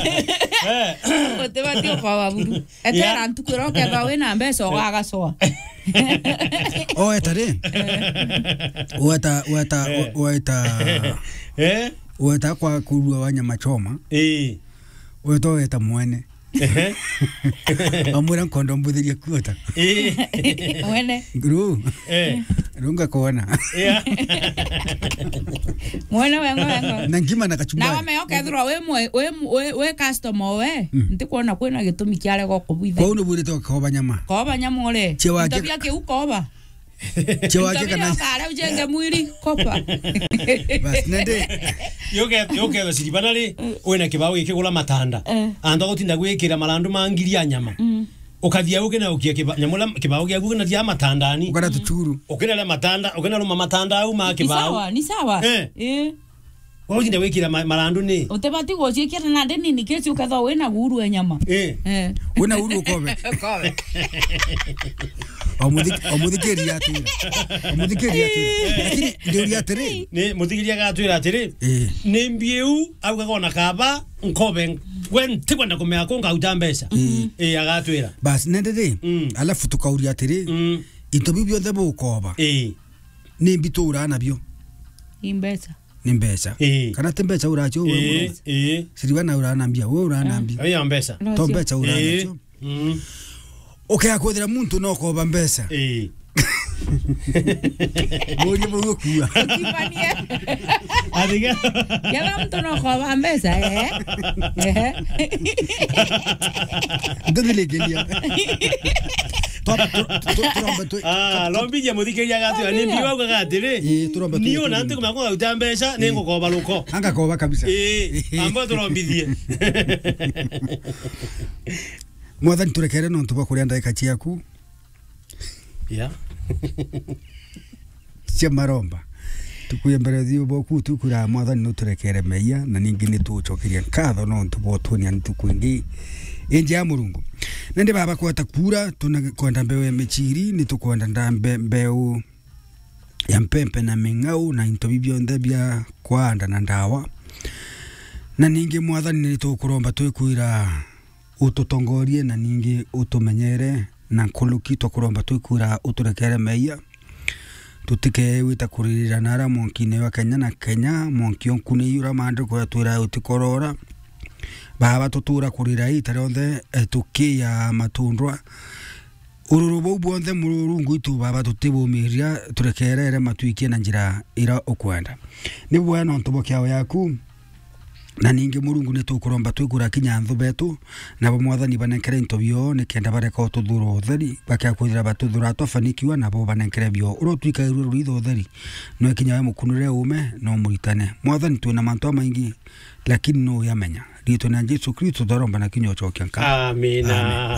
Oteba tio kwa babu. Etera ntukuro ke bawe na mbeso gaga soa. O etare. Weta kwa kulua wanyama choma. Weto eta mwene. Amura kondo mbudhiria kuota. Mwene. Guru. Runga kuona. Mwene wengo. Nangima na kachumbari. Na wameoka thura we customer we. Ndikuona kwena gitumi kiare gokubitha. Kwa uno burito koba nyama. Koba nyama ole. Tabia ke ukoba. Chewake kana. Kare ujenge mwili kopa. Bas nende. Yoke basiribanale wena kibawo ikigula matanda. Anda gotinda gwekira malandu mangiria nyama. Ukathia uke na ukia nyamula kibawo gya gugena dia matandani. Ukana tuchuru. Ukena le matanda, ukena luma matanda au ma kibawo. Ni sawa. Wotinda gwekira malandu ni. Utebati gociekira na ndeni nikesi ukatha wena guru ya nyama. Wena guru ukobe. Kobe. Omudhikiria atira. Lakini ndio atire. Ne mudhikiria gatwira atire. Ne mbieu au gakona kaba nkobe wenti kwenda kumea konga utambesa. Agatwira. Bas nende alafu tukauria atire. Intobibyo ndebo ukoba. Ne mbitura nabyo. Imbesa. Nimbesa. Kana tembesa uracho wewe. Siriwana uranambia wewe uranambia. Oya mbesa. Tombesa uranacho. Okay akodera muntu no koba mbesa. Muri mu kuwa. Kipanie. Adiga. Yala muntu no koba mbesa Ndele gelia. Lombija mudhikeria gatu ani biwa kwa gatire. Niyo nante kuma kwa utambesha nengo koba loko. Anga koba kabisa. Ambo tulombithie. Mwathani turekere no ntuba kuria ndaika ciaku. Cia maromba. Tukuye mbere thio boku tukura mwathani no turekere meya na ningi ni tucokiria nkatho no ntuba tunia ntukwingi. Enje ya Murungu. Nende baba kwata kura tunakwenda mbeu ya mechiri ni tukwenda ndambe mbeu ya mpempe na mingau na intobibyo ndebya kwanda na ndawa. Na ningi mwathani ni tukuromba twikuira ututongorie na ningi utumenyere na kuluki tukuromba twikuira uturekere meya. Tutike wita kuririra nara monkine wa Kenya na Kenya monki onkune yura mande kwa twira utikorora. Baba tutura kurira itare onthe tukia matundwa ururubo buonthe murungu itu baba tutibumiria turekerere matuikie na njira ira ukwenda ni bwana ntubokia yaku na ningi murungu ne tukuromba twikura kinyanthu betu na bomwathani banenkere intobio ne kenda bareka tuthuro theri bakya kuthira batuthura twafanikiwa na bo banenkere bio urotwika ruritho theri no kinyawe mukunure ume no muritane mwathani twina mantu maingi lakini no yamenya Dito na Yesu Kristo doromba na kinyo chokia nka. Amina.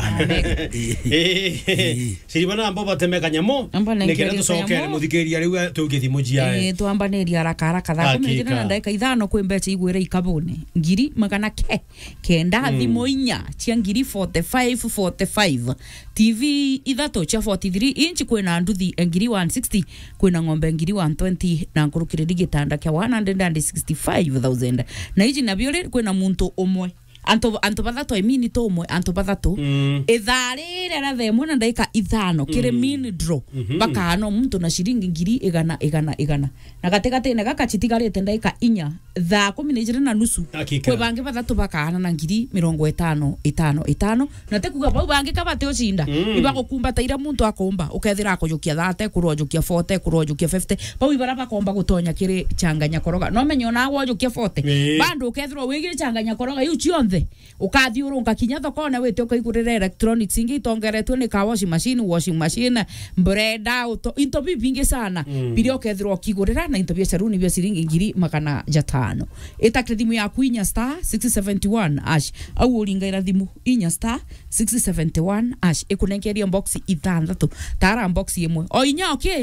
Siribana ambo batemeka nyamo. Nekera tusoke muthikeria riu tukithimujia. Tuambaneria haraka tha kumenjena na ndaika ithano kwembecha igwire ikabone. Ngiri magana kenda thimo inya cia ngiri 45 TV ithato cha 43 inch kwena nduthi ngiri 160 kwena ng'ombe ngiri 120 na nkurukire digitanda kya 165,000 na iji nabyo kwena muntu omwe anto bathato emini to omwe anto bathato itharire na themo na ndaika ithano kire mini draw baka ano muntu na shiringi ngiri igana na katikati na gaka chitigarite ndaika inya tha 10 na nusu kwe bange bathato baka na ngiri 50 na tekuga bau bange kabate ocinda ibako kumba taira muntu akomba ukethira akojukia 30 kurojukia 40 kurojukia 50 bau ibara bakomba gutonya kire changanya koroga no menyo na wojukia 40 bando ukethira wigire changanya koroga yu chionde ukathiurunga kinya thokone wete ukaigurira electronics ingi itongeretwe ni washing machine blender into bibingi sana birio ukethira ukigurira na into bia saruni bia siringi ngiri 500 itakire thimu yaku inya star 671 ash au uringaira thimu inya star 671 ash ikunengeria box ithanthatu tara box imwe o inya okay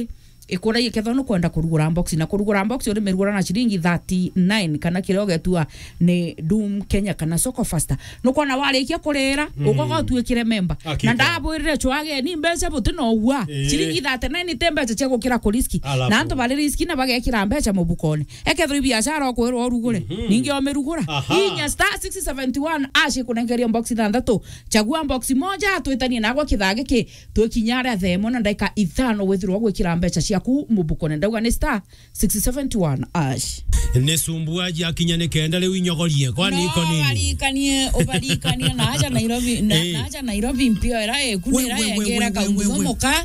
ikura iketho no kwenda kurugura box na kurugura box uri merugura na shilingi 39 kana kiroge tua ni Doom Kenya kana Soko Faster no kona warikia kurira ugogo tuikire member na ndabwirire chwage ni mbeca butino uwa shilingi 39 tembeca cia gukira ku riski na antu bari riski na bagekira mbeca mubukoni eketho biashara okwirwo rugure ningi omerugura inya *671 ashi kunengeria box thanthatu chagua box moja twitanie nagwa kithage ki twikinyara themo na ndaika 5 withirwo gwikira mbeca ciaku mubukoni ndauga ni *671 ash nesumbuaji akinyane kenda le winyogorie kwani iko nini obarikanie na aja Nairobi mpio era kunira yengera kaumuzomoka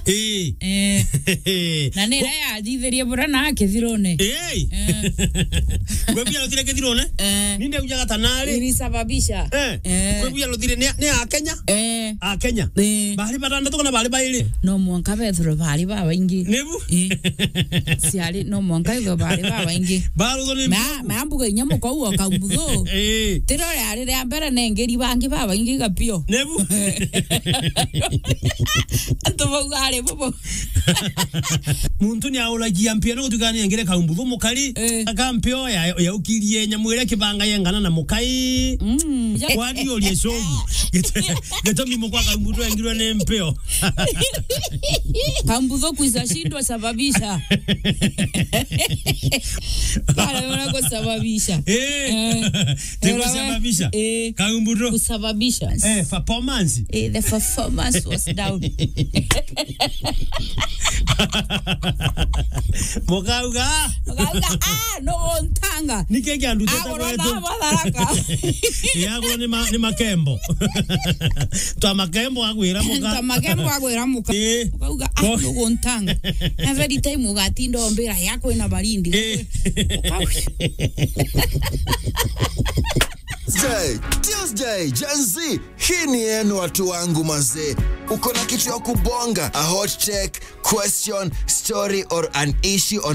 na nira ya dithirie bura na kithirone gwebia lotire kithirone ninde ujaga tanari ilisababisha gwebia lotire ne a Kenya bali batanda tukona bali baile no mwanka bethro bali baba ingi nebu siali no mwanka igo bali baba ingi balu ne mambuga nyamo kwa uo kaumbuzo tiro yari ya mbere nengeri bangi baba ingi gapio nebu antobogale bobo muntu ni aula giampia no tukani ngere kaumbuzo mukali akampio ya ukirie nyamwire kibanga yengana na mukai kwani oli esogu geto mimo kwa kaumbuzo engirwe ne mpio kaumbuzo kuisashindwa sababisha para wana kusababisha teko sababisha kaumbuzo kusababisha performance the performance was down Mokauga no ntanga nikenge andu tata kwetu yako ni makembo to makembo agwira muka mokauga no ntanga every time ugatindo mbira yako ina barindi Tuesday, Gen Z, hii ni yenu watu wangu mazee. Uko na kitu ya kubonga, a hot take, question, story or an issue on